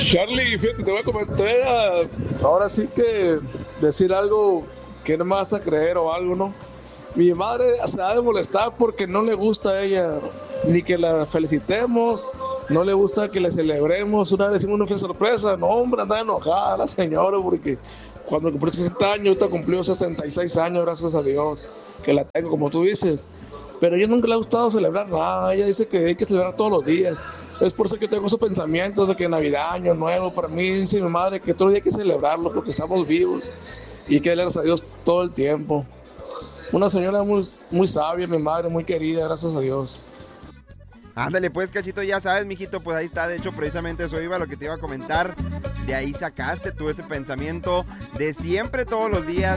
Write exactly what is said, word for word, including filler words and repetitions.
Charlie, fíjate, te voy a comentar, ahora sí que decir algo que no me vas a creer o algo, ¿no? Mi madre se ha de molestar porque no le gusta a ella ni que la felicitemos, no le gusta que le celebremos. Una vez decimos una fiesta sorpresa, no hombre, anda enojada la señora porque cuando cumplió sesenta años, ahorita cumplió sesenta y seis años, gracias a Dios, que la tengo como tú dices. Pero a ella nunca le ha gustado celebrar nada, ella dice que hay que celebrar todos los días. Es por eso que yo tengo esos pensamientos de que Navidad, Año Nuevo, para mí dice mi madre que todo el día hay que celebrarlo porque estamos vivos y hay que darle gracias a Dios todo el tiempo. Una señora muy, muy sabia, mi madre, muy querida, gracias a Dios. Ándale pues, Cachito, ya sabes, mijito, pues ahí está, de hecho, precisamente eso iba, lo que te iba a comentar. De ahí sacaste tú ese pensamiento de siempre, todos los días,